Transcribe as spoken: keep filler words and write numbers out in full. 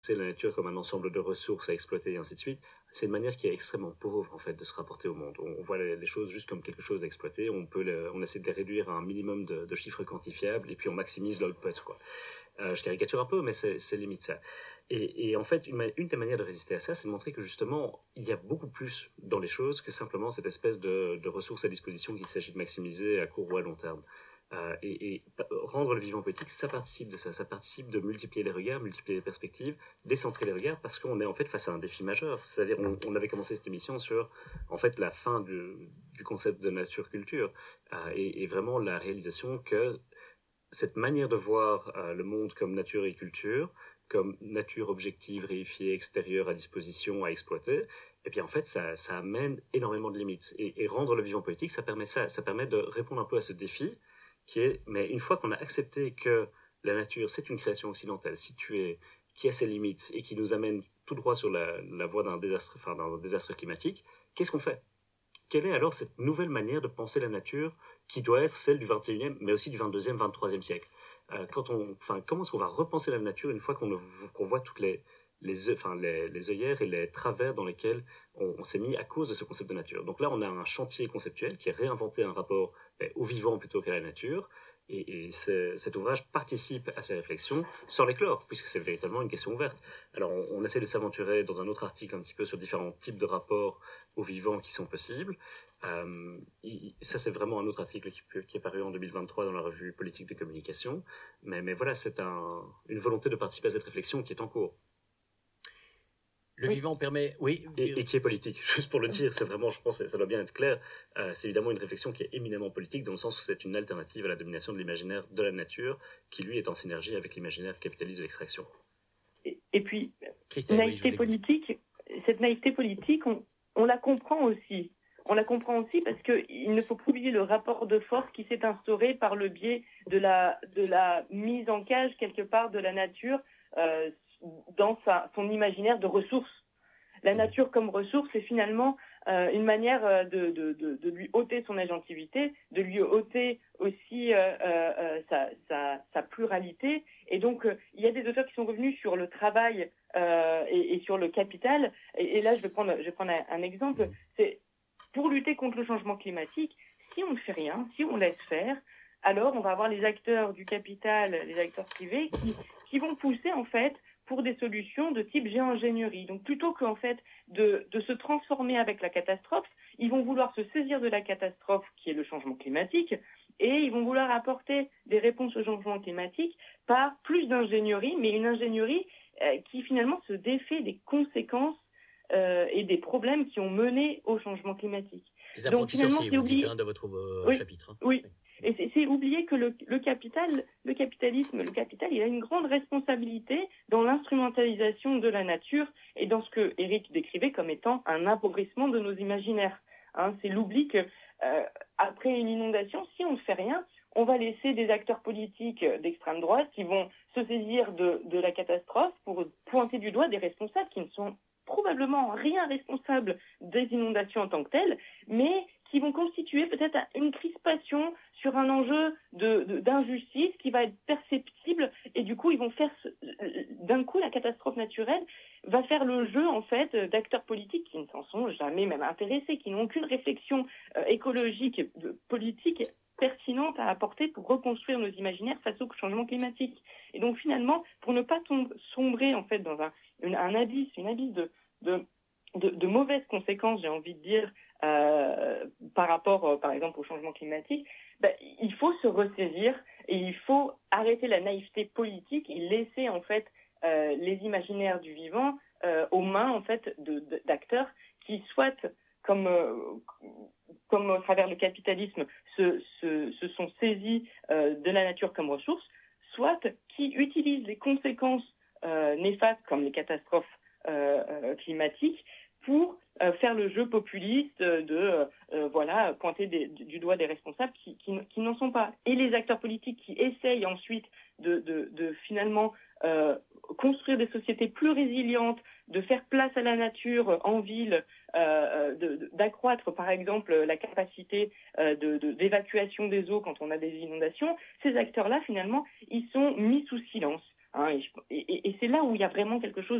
la nature comme un ensemble de ressources à exploiter et ainsi de suite, c'est une manière qui est extrêmement pauvre en fait de se rapporter au monde. On, on voit les, les choses juste comme quelque chose à exploiter, on peut le, on essaie de les réduire à un minimum de, de chiffres quantifiables et puis on maximise l'output quoi. Euh, je caricature un peu, mais c'est, c'est limite ça. Et, et en fait, une, une des manières de résister à ça, c'est de montrer que justement, il y a beaucoup plus dans les choses que simplement cette espèce de, de ressources à disposition qu'il s'agit de maximiser à court ou à long terme. Euh, et, et rendre le vivant poétique, ça participe de ça, ça participe de multiplier les regards, multiplier les perspectives, décentrer les regards, parce qu'on est en fait face à un défi majeur. C'est-à-dire, on, on avait commencé cette émission sur en fait la fin du, du concept de nature-culture euh, et, et vraiment la réalisation que cette manière de voir euh, le monde comme nature et culture, comme nature objective, réifiée, extérieure, à disposition, à exploiter, et bien en fait, ça, ça amène énormément de limites. Et, et rendre le vivant poétique, ça permet ça, ça permet de répondre un peu à ce défi, qui est, mais une fois qu'on a accepté que la nature, c'est une création occidentale située, qui a ses limites et qui nous amène tout droit sur la, la voie d'un désastre, enfin, d'un désastre climatique, qu'est-ce qu'on fait? Quelle est alors cette nouvelle manière de penser la nature qui doit être celle du vingt et unième, mais aussi du vingt-deuxième, vingt-troisième siècle euh, quand on, enfin, comment est-ce qu'on va repenser la nature une fois qu'on, qu'on voit toutes les, les, enfin, les, les œillères et les travers dans lesquels on, on s'est mis à cause de ce concept de nature. Donc là, on a un chantier conceptuel qui est réinventer un rapport ben, au vivant plutôt qu'à la nature. Et, et cet ouvrage participe à ces réflexions sans les clore, puisque c'est véritablement une question ouverte. Alors, on, on essaie de s'aventurer dans un autre article un petit peu sur différents types de rapports aux vivants qui sont possibles. Euh, il, ça, c'est vraiment un autre article qui, qui est paru en deux mille vingt-trois dans la revue Politique de communication. Mais, mais voilà, c'est un, une volonté de participer à cette réflexion qui est en cours. Le oui. vivant permet, oui. Et, et qui est politique. Juste pour le dire, c'est vraiment, je pense, que ça doit bien être clair. Euh, c'est évidemment une réflexion qui est éminemment politique dans le sens où c'est une alternative à la domination de l'imaginaire de la nature, qui lui est en synergie avec l'imaginaire capitaliste de l'extraction. Et, et puis, Christelle, naïveté oui, politique, cette naïveté politique, on, on la comprend aussi. On la comprend aussi parce qu'il ne faut pas oublier le rapport de force qui s'est instauré par le biais de la, de la mise en cage quelque part de la nature euh, dans sa, son imaginaire de ressources. La nature comme ressource, c'est finalement euh, une manière de, de, de, de lui ôter son agentivité, de lui ôter aussi euh, euh, sa, sa, sa pluralité. Et donc, euh, il y a des auteurs qui sont revenus sur le travail euh, et, et sur le capital. Et, et là, je vais prendre, je vais prendre un, un exemple. C'est pour lutter contre le changement climatique, si on ne fait rien, si on laisse faire, alors on va avoir les acteurs du capital, les acteurs privés, qui, qui vont pousser en fait pour des solutions de type géo-ingénierie. Donc plutôt qu'en fait de, de se transformer avec la catastrophe, ils vont vouloir se saisir de la catastrophe qui est le changement climatique et ils vont vouloir apporter des réponses au changement climatique par plus d'ingénierie, mais une ingénierie euh, qui finalement se défait des conséquences euh, et des problèmes qui ont mené au changement climatique. Les apprentis sorciers, vous dites, hein, dans votre euh, oui, chapitre. Oui. oui. Et c'est, c'est oublier que le, le capital, le capitalisme, le capital, il a une grande responsabilité dans l'instrumentalisation de la nature et dans ce que Eric décrivait comme étant un appauvrissement de nos imaginaires. Hein, c'est l'oubli que euh, après une inondation, si on ne fait rien, on va laisser des acteurs politiques d'extrême droite qui vont se saisir de, de la catastrophe pour pointer du doigt des responsables qui ne sont probablement rien responsables des inondations en tant que telles, mais qui vont constituer peut-être une crispation sur un enjeu de, de, d'injustice qui va être perceptible et du coup ils vont faire ce, d'un coup la catastrophe naturelle va faire le jeu en fait d'acteurs politiques qui ne s'en sont jamais même intéressés, qui n'ont aucune réflexion euh, écologique, de, politique pertinente à apporter pour reconstruire nos imaginaires face au changement climatique. Et donc finalement, pour ne pas tomber, sombrer en fait dans un, une, un abysse, une abysse de, de, de, de mauvaises conséquences, j'ai envie de dire, euh, par rapport, euh, par exemple, au changement climatique, ben, il faut se ressaisir et il faut arrêter la naïveté politique et laisser en fait euh, les imaginaires du vivant euh, aux mains en fait de, de, d'acteurs qui soit comme euh, comme à travers le capitalisme se, se, se sont saisis euh, de la nature comme ressource, soit qui utilisent les conséquences euh, néfastes comme les catastrophes euh, euh, climatiques pour euh, faire le jeu populiste de euh, voilà pointer des, du doigt des responsables qui, qui, qui n'en sont pas. Et les acteurs politiques qui essayent ensuite de, de, de finalement euh, construire des sociétés plus résilientes, de faire place à la nature en ville, euh, de, de, d'accroître par exemple la capacité euh, de, de, d'évacuation des eaux quand on a des inondations, ces acteurs-là finalement ils sont mis sous silence. Hein, et, et, et c'est là où il y a vraiment quelque chose